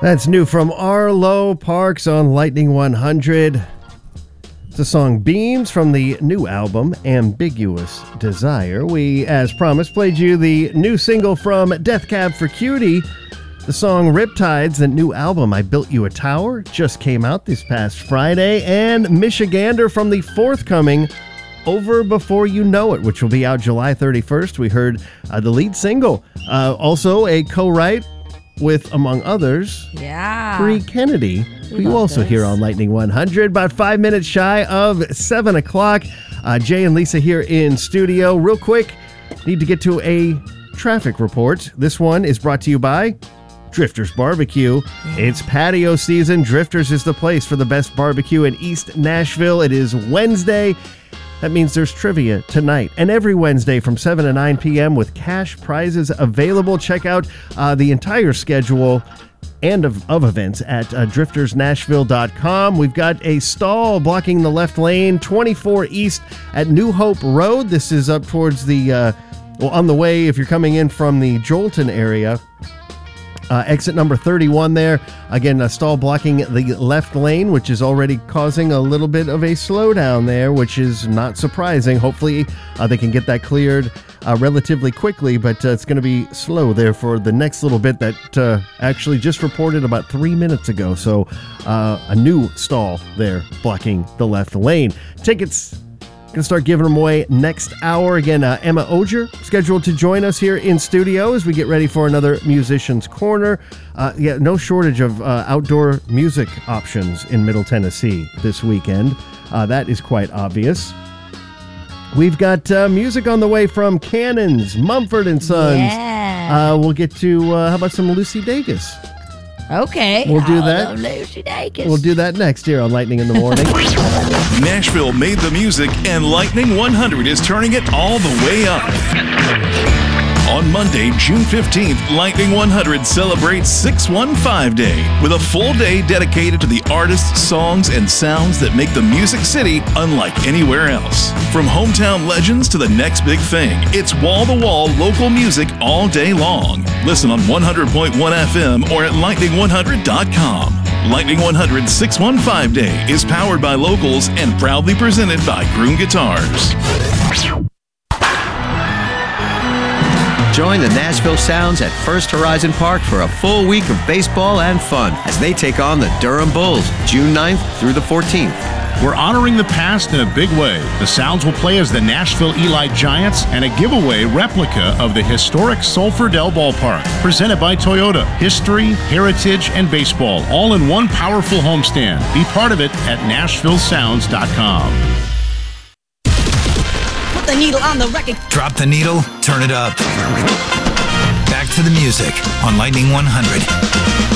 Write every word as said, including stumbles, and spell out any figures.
That's new from Arlo Parks on Lightning one hundred. It's the song Beams from the new album, Ambiguous Desire. We, as promised, played you the new single from Death Cab for Cutie. The song Riptides, the new album, I Built You a Tower, just came out this past Friday. And Michigander from the forthcoming Over Before You Know It, which will be out July thirty-first. We heard uh, the lead single. Uh, also a co-write with, among others, yeah, Bree Kennedy, who you also this. hear on Lightning one hundred. About five minutes shy of seven o'clock. Uh, Jay and Lisa here in studio. Real quick, need to get to a traffic report. This one is brought to you by Drifters Barbecue. Yeah. It's patio season. Drifters is the place for the best barbecue in East Nashville. It is Wednesday. That means there's trivia tonight and every Wednesday from seven to nine p.m. with cash prizes available. Check out uh, the entire schedule and of, of events at uh, drifters nashville dot com. We've got a stall blocking the left lane, twenty-four East at New Hope Road. This is up towards the, uh, well, on the way if you're coming in from the Jolton area. Uh, exit number thirty-one there. Again, a stall blocking the left lane, which is already causing a little bit of a slowdown there, which is not surprising. Hopefully, uh, they can get that cleared uh, relatively quickly, but uh, it's going to be slow there for the next little bit that uh, actually just reported about three minutes ago. So uh, a new stall there blocking the left lane. Tickets going to start giving them away next hour. Again, uh, Emma Ogier scheduled to join us here in studio as we get ready for another Musician's Corner. Uh, yeah, no shortage of uh, outdoor music options in Middle Tennessee this weekend. Uh, that is quite obvious. We've got uh, music on the way from Cannons, Mumford and Sons. Yeah. Uh, we'll get to, uh, how about some Lucy Dacus? Okay. We'll do I that. love Lucy Dacus. We'll do that next here on Lightning in the Morning. Nashville made the music, and Lightning one hundred is turning it all the way up. On Monday, June fifteenth, Lightning one hundred celebrates six one five Day with a full day dedicated to the artists, songs, and sounds that make the Music City unlike anywhere else. From hometown legends to the next big thing, it's wall-to-wall local music all day long. Listen on one hundred point one F M or at lightning one hundred dot com. Lightning one hundred six one five Day is powered by locals and proudly presented by Groom Guitars. Join the Nashville Sounds at First Horizon Park for a full week of baseball and fun as they take on the Durham Bulls, June ninth through the fourteenth. We're honoring the past in a big way. The Sounds will play as the Nashville Eli Giants and a giveaway replica of the historic Sulphur Dell Ballpark, presented by Toyota. History, heritage, and baseball, all in one powerful homestand. Be part of it at nashville sounds dot com. Put the needle on the record. Drop the needle, turn it up. Back to the music on Lightning one hundred.